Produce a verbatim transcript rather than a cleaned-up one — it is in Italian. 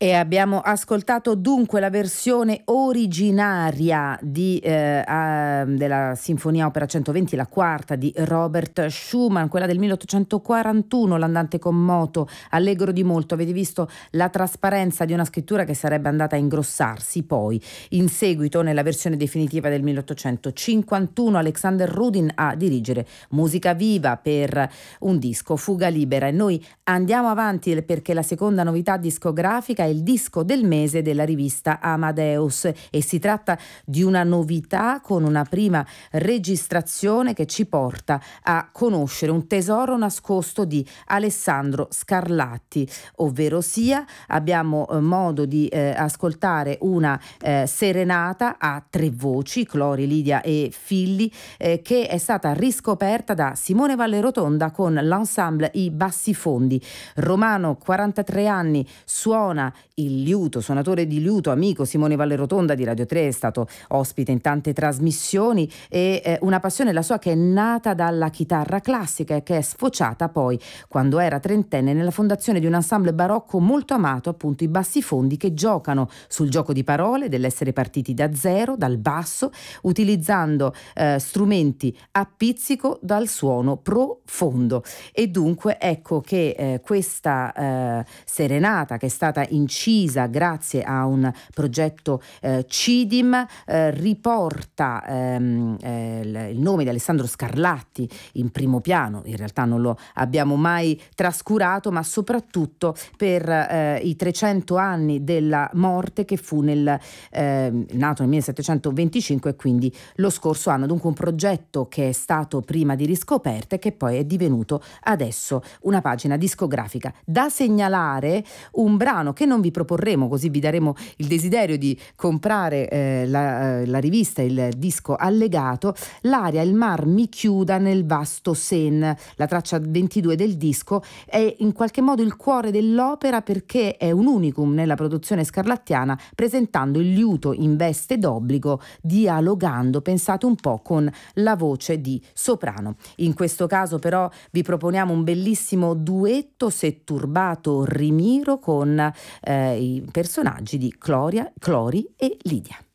E abbiamo ascoltato dunque la versione originaria di, eh, a- della Sinfonia Opera centoventi, la quarta di Robert Schumann, quella del milleottocentoquarantuno, l'andante con moto, allegro di molto. Avete visto la trasparenza di una scrittura che sarebbe andata a ingrossarsi poi. In seguito, nella versione definitiva del milleottocentocinquantuno, Alexander Rudin a dirigere musica viva per un disco, Fuga Libera. E noi andiamo avanti perché la seconda novità discografica è il disco del mese della rivista Amadeus e si tratta di una novità con una prima registrazione che ci porta a conoscere un tesoro nascosto di Alessandro Scarlatti, ovvero sia abbiamo eh, modo di eh, ascoltare una eh, serenata a tre voci, Clori, Lidia e Filli, eh, che è stata riscoperta da Simone Vallerotonda con l'ensemble I Bassifondi. Romano, quarantatré anni, suona il liuto, suonatore di liuto, amico Simone Vallerotonda di Radio tre, è stato ospite in tante trasmissioni e eh, una passione la sua che è nata dalla chitarra classica e che è sfociata poi quando era trentenne nella fondazione di un ensemble barocco molto amato, appunto i Bassifondi, che giocano sul gioco di parole dell'essere partiti da zero, dal basso, utilizzando eh, strumenti a pizzico dal suono profondo. E dunque ecco che eh, questa eh, serenata, che è stata incisa grazie a un progetto eh, CIDIM, eh, riporta ehm, eh, il, il nome di Alessandro Scarlatti in primo piano. In realtà non lo abbiamo mai trascurato, ma soprattutto per eh, i trecento anni della morte, che fu nel eh, nato nel millesettecentoventicinque e quindi lo scorso anno. Dunque un progetto che è stato prima di riscoperta e che poi è divenuto adesso una pagina discografica. Da segnalare un brano che non vi proporremo, così vi daremo il desiderio di comprare eh, la, eh, la rivista, il disco allegato, l'aria Il mar mi chiuda nel vasto Sen. La traccia ventidue del disco è in qualche modo il cuore dell'opera perché è un unicum nella produzione scarlattiana, presentando il liuto in veste d'obbligo, dialogando, pensate un po', con la voce di soprano. In questo caso però vi proponiamo un bellissimo duetto, Se turbato rimiro, con eh, i personaggi di Cloria, Clori e Lidia.